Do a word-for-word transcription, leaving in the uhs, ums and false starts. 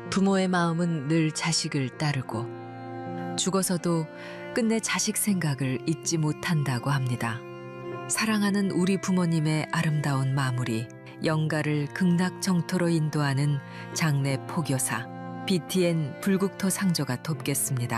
부모의 마음은 늘 자식을 따르고 죽어서도 끝내 자식 생각을 잊지 못한다고 합니다. 사랑하는 우리 부모님의 아름다운 마무리, 영가를 극락정토로 인도하는 장례 포교사 비티엔 불국토 상조가 돕겠습니다.